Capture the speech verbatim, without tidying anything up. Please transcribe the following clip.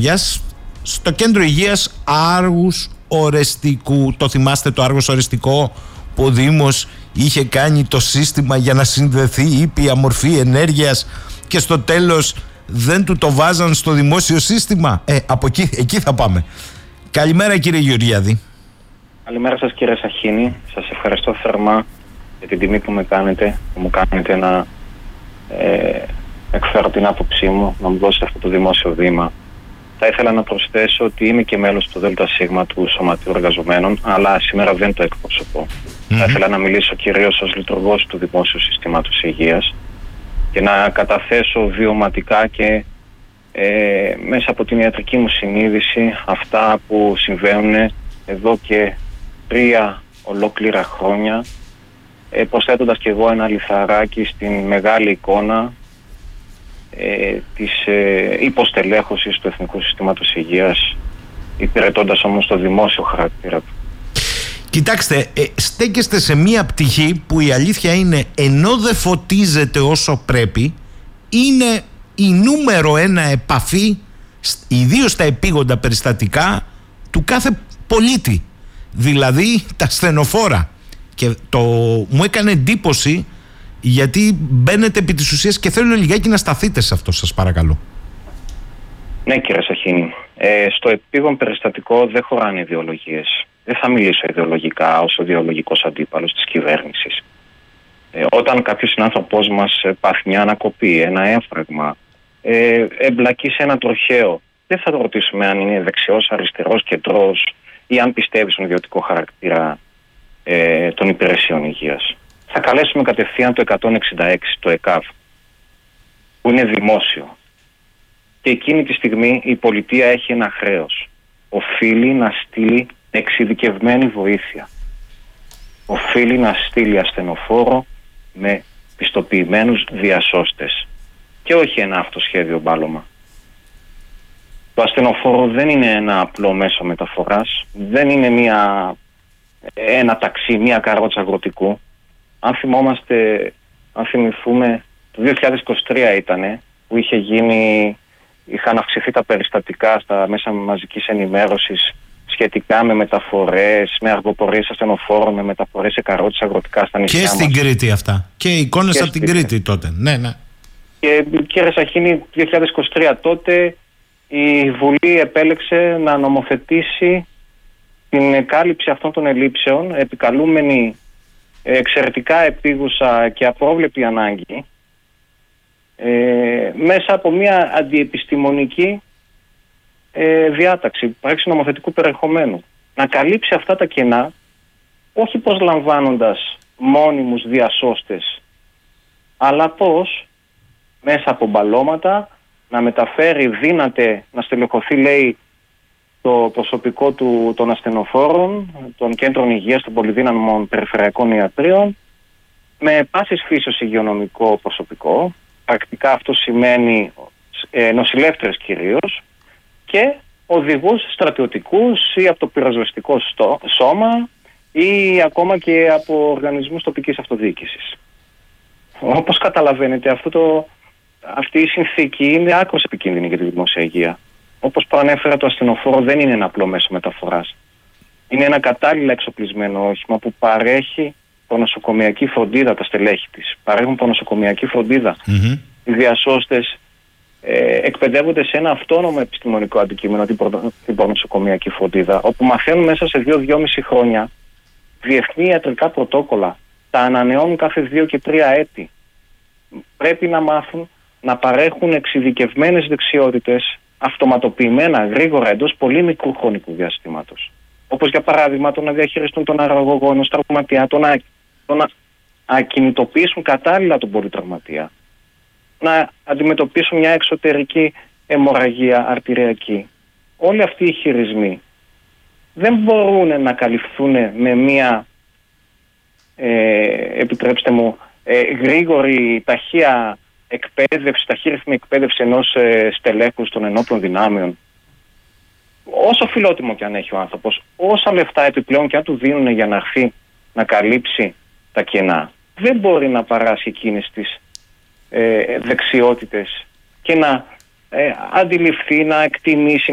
Κεσαριάς, στο κέντρο υγείας Άργους Ορεστικού. Το θυμάστε το Άργος Ορεστικό που ο Δήμος είχε κάνει το σύστημα για να συνδεθεί ήπια μορφή ενέργειας και στο τέλος δεν του το βάζαν στο δημόσιο σύστημα? Ε, από εκεί, εκεί θα πάμε. Καλημέρα κύριε Γεωργιάδη. Καλημέρα σας κύριε Σαχίνη. Σας ευχαριστώ θερμά για την τιμή που με κάνετε, που μου κάνετε να ε, εκφέρω την άποψή μου, να μου δώσετε αυτό το δημόσιο βήμα. Θα ήθελα να προσθέσω ότι είμαι και μέλος του ΔΣ του Σωματείου Εργαζομένων, αλλά σήμερα δεν το εκπροσωπώ. Mm-hmm. Θα ήθελα να μιλήσω κυρίως ως λειτουργός του Δημόσιου Συστήματος Υγείας και να καταθέσω βιωματικά και ε, μέσα από την ιατρική μου συνείδηση αυτά που συμβαίνουν εδώ και τρία ολόκληρα χρόνια, ε, προσθέτοντας και εγώ ένα λιθαράκι στην μεγάλη εικόνα ε, της ε, υποστελέχωσης του Εθνικού Συστήματος Υγείας, υπηρετώντας όμως το δημόσιο χαρακτήρα του. Κοιτάξτε, ε, στέκεστε σε μία πτυχή που η αλήθεια είναι, ενώ δεν φωτίζεται όσο πρέπει, είναι η νούμερο ένα επαφή, ιδίως στα επίγοντα περιστατικά, του κάθε πολίτη. Δηλαδή τα ασθενοφόρα. Και το, μου έκανε εντύπωση, γιατί μπαίνετε επί της ουσίας και θέλω λιγάκι να σταθείτε σε αυτό, σας παρακαλώ. Ναι κύριε Σαχίνη, ε, στο επίγον περιστατικό δεν χωράνε ιδεολογίες. Δεν θα μιλήσω ιδεολογικά ως ιδεολογικός αντίπαλος της κυβέρνησης. Ε, όταν κάποιος συνάνθρωπός μας πάθει μια ανακοπή, ένα έμφραγμα, ε, εμπλακεί σε ένα τροχαίο, δεν θα το ρωτήσουμε αν είναι δεξιός, αριστερός, κεντρός ή αν πιστεύει στον ιδιωτικό χαρακτήρα ε, των υπηρεσιών υγείας. Θα καλέσουμε κατευθείαν το εκατόν εξήντα έξι, το ΕΚΑΒ, που είναι δημόσιο. Και εκείνη τη στιγμή η πολιτεία έχει ένα χρέος. Οφείλει να στείλει εξειδικευμένη βοήθεια. Οφείλει να στείλει ασθενοφόρο με πιστοποιημένους διασώστες και όχι ένα αυτοσχέδιο μπάλωμα. Το ασθενοφόρο δεν είναι ένα απλό μέσο μεταφοράς, δεν είναι μια, ένα ταξί, μια καρότσα αγροτικού. Αν θυμόμαστε, αν θυμηθούμε, το δύο χιλιάδες είκοσι τρία ήτανε που είχε γίνει, είχαν αυξηθεί τα περιστατικά στα μέσα μαζικής ενημέρωσης σχετικά με μεταφορές, με αργοπορίες ασθενοφόρων, με μεταφορές σε καρότσες αγροτικά στα νησιά και μας. στην Κρήτη αυτά. Και εικόνες από την Κρήτη τότε. Ναι, ναι. Και κύριε Σαχίνη, το δύο χιλιάδες είκοσι τρία τότε η Βουλή επέλεξε να νομοθετήσει την κάλυψη αυτών των ελλείψεων, επικαλούμενη εξαιρετικά επίγουσα και απρόβλεπτη ανάγκη, ε, μέσα από μια αντιεπιστημονική ε, διάταξη, πράξη νομοθετικού περιεχομένου. Να καλύψει αυτά τα κενά, όχι προσλαμβάνοντας μόνιμους διασώστες, αλλά πώς μέσα από μπαλώματα να μεταφέρει, δύναται να στελεχωθεί, λέει, το προσωπικό του, των ασθενοφόρων, των κέντρων υγείας, των πολυδύναμων περιφερειακών ιατρίων, με πάσης φύσεως υγειονομικό προσωπικό. Πρακτικά αυτό σημαίνει ε, νοσηλεύτρες κυρίως, και οδηγούς στρατιωτικούς ή από το πυροσβεστικό στο, σώμα ή ακόμα και από οργανισμούς τοπικής αυτοδιοίκησης. Όπως καταλαβαίνετε, αυτό το, αυτή η συνθήκη είναι άκρως επικίνδυνη για τη δημόσια υγεία. Όπως προανέφερα, το ασθενοφόρο δεν είναι ένα απλό μέσο μεταφοράς. Είναι ένα κατάλληλα εξοπλισμένο όχημα που παρέχει προνοσοκομιακή φροντίδα, τα στελέχη της. Παρέχουν προνοσοκομιακή φροντίδα. Mm-hmm. Οι διασώστες ε, εκπαιδεύονται σε ένα αυτόνομο επιστημονικό αντικείμενο, την, προ, την προνοσοκομιακή φροντίδα, όπου μαθαίνουν μέσα σε δύο-δυόμιση χρόνια διεθνή ιατρικά πρωτόκολλα. Τα ανανεώνουν κάθε δύο και τρία έτη. Πρέπει να μάθουν να παρέχουν εξειδικευμένες δεξιότητες, αυτοματοποιημένα, γρήγορα, εντός πολύ μικρού χρονικού διαστήματος. Όπως για παράδειγμα το να διαχειριστούν τον αραγωγόνο, τραυματία, το να, το να ακινητοποιήσουν κατάλληλα τον πολυτραυματία, να αντιμετωπίσουν μια εξωτερική αιμορραγία αρτηριακή. Όλοι αυτοί οι χειρισμοί δεν μπορούν να καλυφθούν με μια, ε, επιτρέψτε μου, ε, γρήγορη, ταχεία εκπαίδευση, ταχύρυθμη εκπαίδευση ενός ε, στελέχους των ενόπλων δυνάμεων. Όσο φιλότιμο και αν έχει ο άνθρωπος, όσα λεφτά επιπλέον και αν του δίνουν για να έρθει να καλύψει τα κενά, δεν μπορεί να παράσχει εκείνες τις ε, δεξιότητες και να ε, αντιληφθεί, να εκτιμήσει,